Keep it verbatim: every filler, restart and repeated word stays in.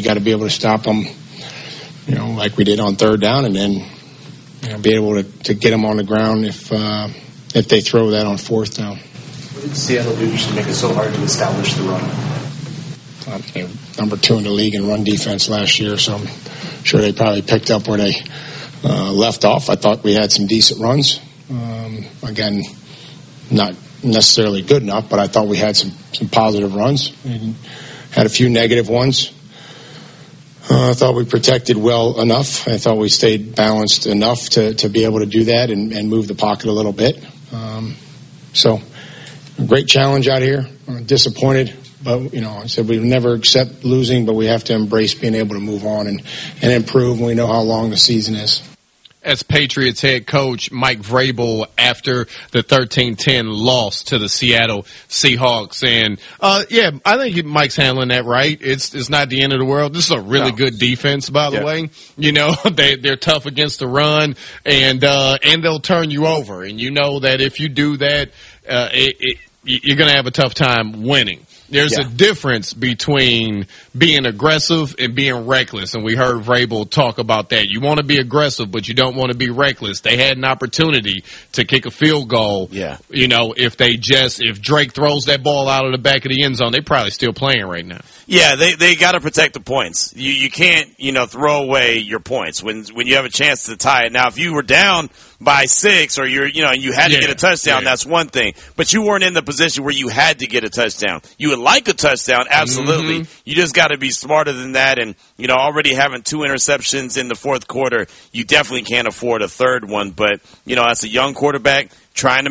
You got to be able to stop them, you know, like we did on third down, and then you know, be able to, to get them on the ground if uh, if they throw that on fourth down. What did Seattle do to make it so hard to establish the run? Uh, they were number two in the league in run defense last year, so I'm sure they probably picked up where they uh, left off. I thought we had some decent runs. Um, again, not necessarily good enough, but I thought we had some, some positive runs and had a few negative ones. Uh, I thought we protected well enough. I thought we stayed balanced enough to, to be able to do that and, and move the pocket a little bit. Um, so, a great challenge out here. I'm disappointed, but, you know, I said we never accept losing, but we have to embrace being able to move on and, and improve when we know how long the season is. As Patriots head coach Mike Vrabel after the thirteen ten loss to the Seattle Seahawks. And, uh, yeah, I think Mike's handling that right. It's it's not the end of the world. This is a really no. good defense, by the yeah. way. You know, they, they're tough against the run, and uh, and they'll turn you over. And you know that if you do that, uh, it, it, you're going to have a tough time winning. There's yeah. a difference between being aggressive and being reckless, and we heard Vrabel talk about that. You want to be aggressive, but you don't want to be reckless. They had an opportunity to kick a field goal. Yeah. You know, if they just if Drake throws that ball out of the back of the end zone, they're probably still playing right now. Yeah, they they got to protect the points. You you can't you know throw away your points when when you have a chance to tie it. Now, if you were down by six, or you're, you know, you had to yeah, get a touchdown, yeah. that's one thing. But you weren't in the position where you had to get a touchdown. You would like a touchdown, absolutely. Mm-hmm. You just got to be smarter than that. And, you know, already having two interceptions in the fourth quarter, you definitely can't afford a third one. But, you know, as a young quarterback, trying to